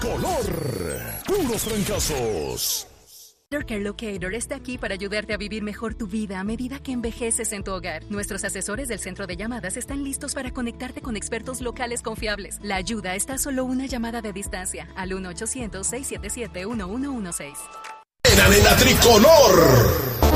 tricolor. Puros fracasos. Care Locator está aquí para ayudarte a vivir mejor tu vida a medida que envejeces en tu hogar. Nuestros asesores del centro de llamadas están listos para conectarte con expertos locales confiables. La ayuda está a solo una llamada de distancia al 1-800-677-1116. En Arena Tricolor.